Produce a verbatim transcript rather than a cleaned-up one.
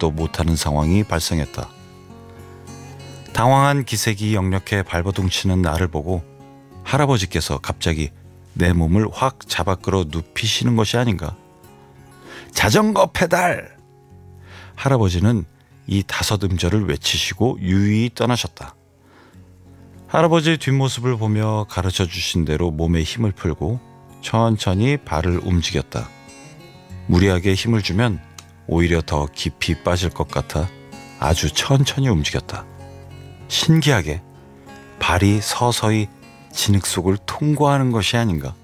꼼짝도 못하는 상황이 발생했다. 당황한 기색이 역력해 발버둥치는 나를 보고 할아버지께서 갑자기 내 몸을 확 잡아 끌어 눕히시는 것이 아닌가. 자전거 페달! 할아버지는 이 다섯 음절을 외치시고 유유히 떠나셨다. 할아버지의 뒷모습을 보며 가르쳐 주신 대로 몸에 힘을 풀고 천천히 발을 움직였다. 무리하게 힘을 주면 오히려 더 깊이 빠질 것 같아 아주 천천히 움직였다. 신기하게 발이 서서히 진흙 속을 통과하는 것이 아닌가.